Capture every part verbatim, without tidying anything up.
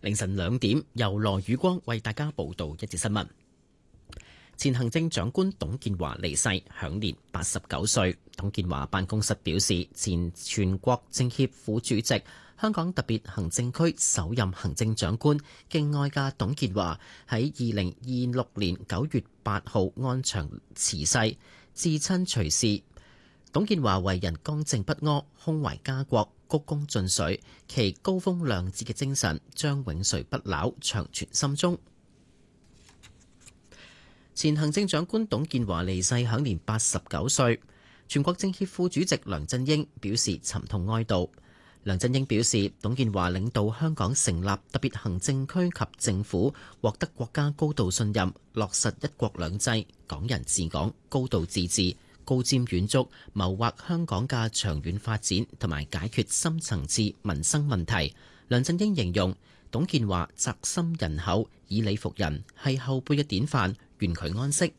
凌晨兩點，由羅宇光為大家報道一節新聞。前行政長官董建華離世，享年八十九歲。董建華辦公室表示，前全國政協副主席、香港特別行政區首任行政長官敬愛嘅董建華喺二零二六年九月八號安詳辭世，至親隨侍。董建華為人剛正不阿，胸懷家國，鞠躬盡瘁，其高風亮節嘅精神將永垂不朽，長存心中。前行政長官董建華離世，享年八十九歲。全國政協副主席梁振英表示沉痛哀悼。梁振英表示，董建華領導香港成立特別行政區及政府，獲得國家高度信任，落實一國兩制、港人治港、高度自治，高瞻遠矚，謀劃香港嘅長遠發展同埋解決深層次民生問題。梁振英形容董建華宅心仁厚，以理服人，係後輩嘅典範，願佢安息。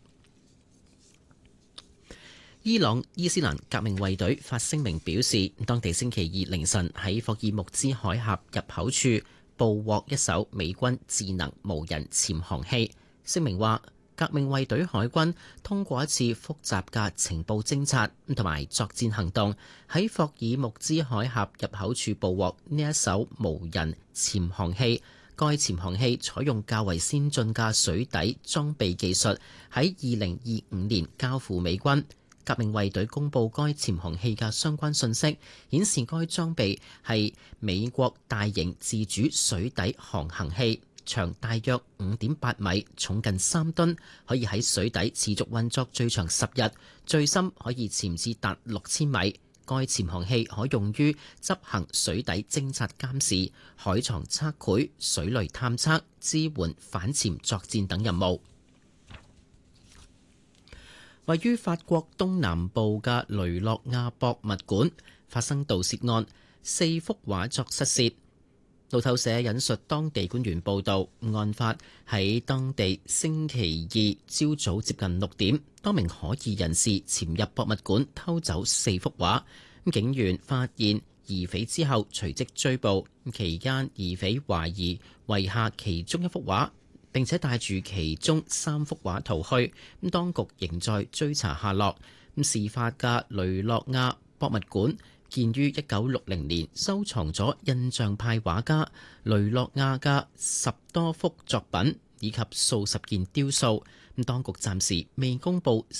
伊朗伊斯蘭革命衛隊發聲明表示，當地星期二凌晨喺霍爾木茲海峽入口處捕獲一艘美軍智能無人潛航器。聲明話，革命衛隊海軍通過一次複雜嘅情報偵察同埋作戰行動，喺霍爾木茲海峽入口處捕獲呢一艘無人潛航器。該潛航器採用較為先進嘅水底裝備技術，喺二零二五年交付美軍。革命衛隊公佈該潛航器嘅相關信息，顯示該裝備係美國大型自主水底航行器，長大約五點八米，重近三噸，可以喺水底持續運作最長十日，最深可以潛至達六千米。該潛航器可用於執行水底偵察監視、海床測繪、水雷探測、支援反潛作戰等任務。位於法國東南部嘅雷諾亞博物館發生盜竊案，四幅畫作失竊。路透社引述當地官員報道，案發喺當地星期二朝早接近六點，多名可疑人士潛入博物館偷走四幅畫。警員發現疑匪之後，隨即追捕，期間疑匪懷疑遺下其中一幅畫，並且帶住其中三幅畫逃去。咁當局仍在追查下落。咁事發嘅雷諾亞博物館建於一九六零年，收藏咗印象派畫家雷諾亞嘅十多幅作品以及數十件雕塑。咁當局暫時未公布